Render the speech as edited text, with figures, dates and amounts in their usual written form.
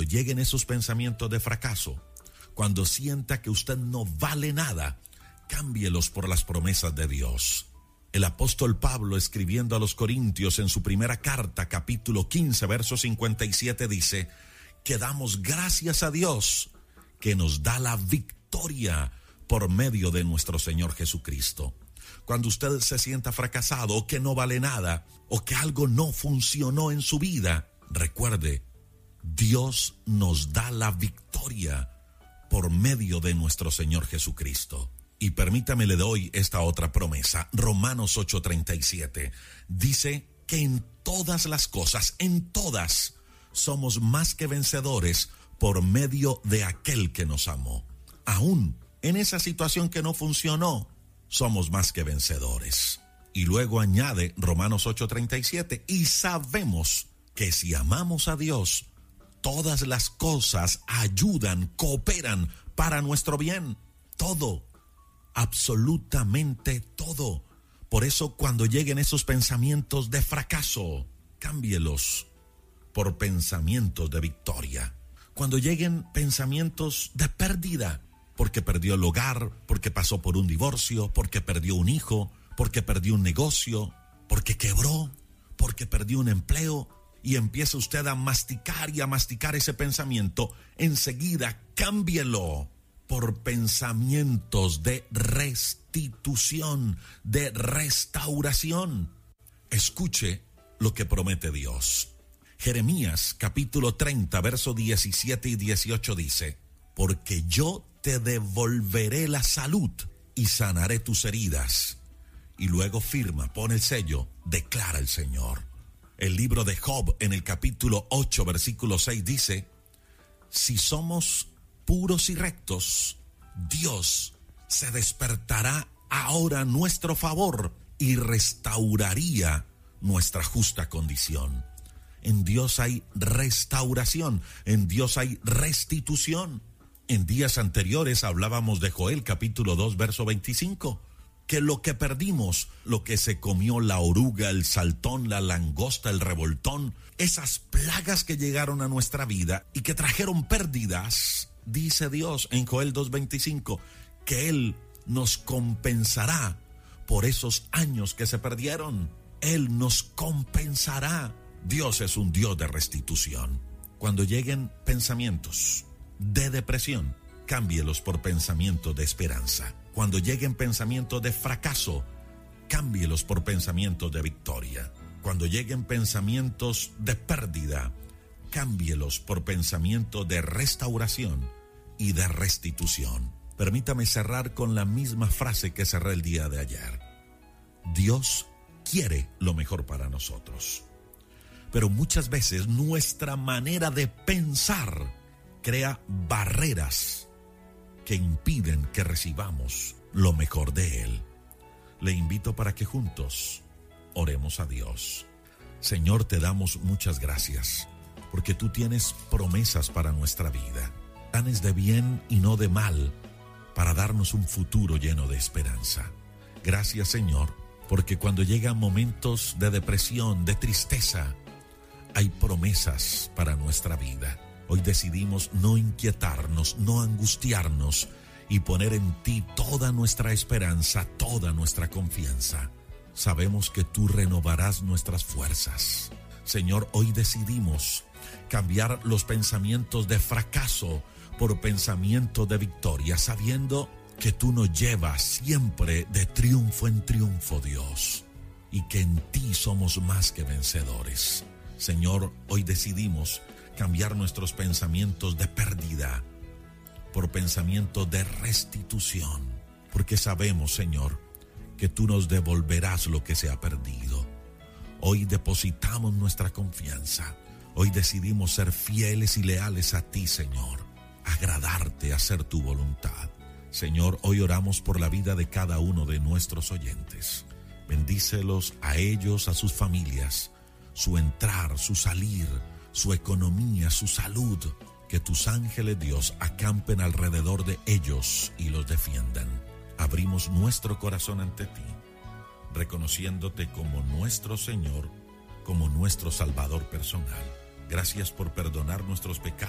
lleguen esos pensamientos de fracaso, cuando sienta que usted no vale nada, cámbielos por las promesas de Dios. El apóstol Pablo, escribiendo a los Corintios en su primera carta, capítulo 15, verso 57, dice que damos gracias a Dios que nos da la victoria por medio de nuestro Señor Jesucristo. Cuando usted se sienta fracasado o que no vale nada o que algo no funcionó en su vida, recuerde, Dios nos da la victoria por medio de nuestro Señor Jesucristo. Y permítame, le doy esta otra promesa. Romanos 8:37 dice que en todas las cosas, en todas, somos más que vencedores por medio de aquel que nos amó. Aún en esa situación que no funcionó, somos más que vencedores. Y luego añade Romanos 8:37, y sabemos que si amamos a Dios, todas las cosas ayudan, cooperan para nuestro bien. Todo, absolutamente todo. Por eso, cuando lleguen esos pensamientos de fracaso, cámbielos por pensamientos de victoria. Cuando lleguen pensamientos de pérdida, porque perdió el hogar, porque pasó por un divorcio, porque perdió un hijo, porque perdió un negocio, porque quebró, porque perdió un empleo, y empieza usted a masticar y a masticar ese pensamiento, enseguida cámbielo por pensamientos de restitución, de restauración. Escuche lo que promete Dios. Jeremías capítulo 30, verso 17 y 18 dice, porque yo te devolveré la salud y sanaré tus heridas. Y luego firma, pone el sello, declara el Señor. El libro de Job en el capítulo 8, versículo 6 dice, si somos puros y rectos, Dios se despertará ahora a nuestro favor y restauraría nuestra justa condición. En Dios hay restauración, en Dios hay restitución. En días anteriores hablábamos de Joel capítulo 2, verso 25, que lo que perdimos, lo que se comió la oruga, el saltón, la langosta, el revoltón, esas plagas que llegaron a nuestra vida y que trajeron pérdidas, dice Dios en Joel 2:25, que Él nos compensará por esos años que se perdieron. Él nos compensará. Dios es un Dios de restitución. Cuando lleguen pensamientos de depresión, cámbielos por pensamientos de esperanza. Cuando lleguen pensamientos de fracaso, cámbielos por pensamientos de victoria. Cuando lleguen pensamientos de pérdida, cámbielos por pensamientos de restauración y de restitución. Permítame cerrar con la misma frase que cerré el día de ayer. Dios quiere lo mejor para nosotros. Pero muchas veces nuestra manera de pensar crea barreras que impiden que recibamos lo mejor de Él. Le invito para que juntos oremos a Dios. Señor, te damos muchas gracias, porque tú tienes promesas para nuestra vida, planes de bien y no de mal, para darnos un futuro lleno de esperanza. Gracias, Señor, porque cuando llegan momentos de depresión, de tristeza, hay promesas para nuestra vida. Hoy decidimos no inquietarnos, no angustiarnos y poner en ti toda nuestra esperanza, toda nuestra confianza. Sabemos que tú renovarás nuestras fuerzas. Señor, hoy decidimos cambiar los pensamientos de fracaso por pensamientos de victoria, sabiendo que tú nos llevas siempre de triunfo en triunfo, Dios, y que en ti somos más que vencedores. Señor, hoy decidimos cambiar nuestros pensamientos de pérdida por pensamientos de restitución, porque sabemos, Señor, que tú nos devolverás lo que se ha perdido. Hoy depositamos nuestra confianza. Hoy decidimos ser fieles y leales a ti, Señor, agradarte, hacer tu voluntad. Señor, hoy oramos por la vida de cada uno de nuestros oyentes. Bendícelos a ellos, a sus familias, su entrar, su salir, su economía, su salud. Que tus ángeles, Dios, acampen alrededor de ellos y los defiendan. Abrimos nuestro corazón ante ti, reconociéndote como nuestro Señor, como nuestro Salvador personal. Gracias por perdonar nuestros pecados